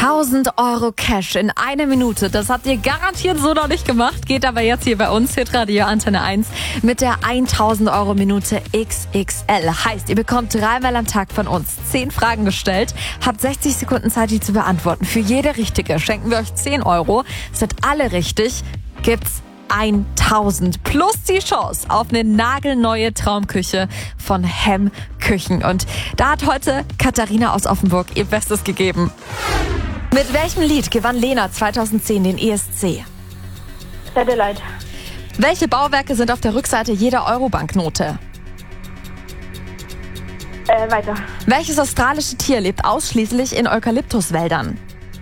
1.000 € Cash in einer Minute. Das habt ihr garantiert so noch nicht gemacht. Geht aber jetzt hier bei uns, Hitradio Antenne 1, mit der 1.000 € Minute XXL. Heißt, ihr bekommt 3-mal am Tag von uns 10 Fragen gestellt. Habt 60 Sekunden Zeit, die zu beantworten. Für jede richtige schenken wir euch 10 €. Sind alle richtig, gibt's 1.000 plus die Chance auf eine nagelneue Traumküche von Hem Küchen. Und da hat heute Katharina aus Offenburg ihr Bestes gegeben. Mit welchem Lied gewann Lena 2010 den ESC? Satellite. Welche Bauwerke sind auf der Rückseite jeder Euro-Banknote? Weiter. Welches australische Tier lebt ausschließlich in Eukalyptuswäldern?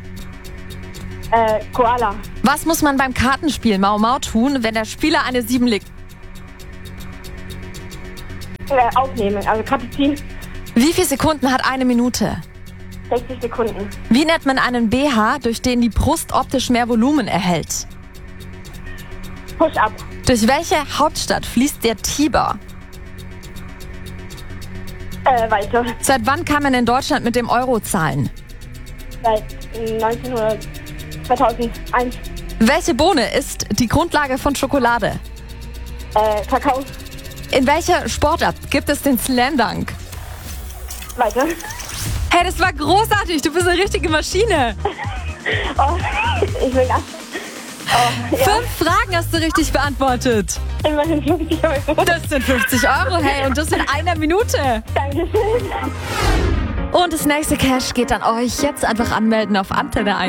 Koala. Was muss man beim Kartenspiel Mau Mau tun, wenn der Spieler eine 7 legt? Aufnehmen, also Karte ziehen. Wie viele Sekunden hat eine Minute? 60 Sekunden. Wie nennt man einen BH, durch den die Brust optisch mehr Volumen erhält? Push-up. Durch welche Hauptstadt fließt der Tiber? Weiter. Seit wann kann man in Deutschland mit dem Euro zahlen? Seit 2001. Welche Bohne ist die Grundlage von Schokolade? Kakao. In welcher Sportart gibt es den Slam Dunk? Weiter. Hey, das war großartig. Du bist eine richtige Maschine. Oh, ich will das. Oh, ja. 5 Fragen hast du richtig beantwortet. Immerhin 50 €. Das sind 50 €, hey, und das in einer Minute. Dankeschön. Und das nächste Cash geht an euch. Jetzt einfach anmelden auf Antenne 1.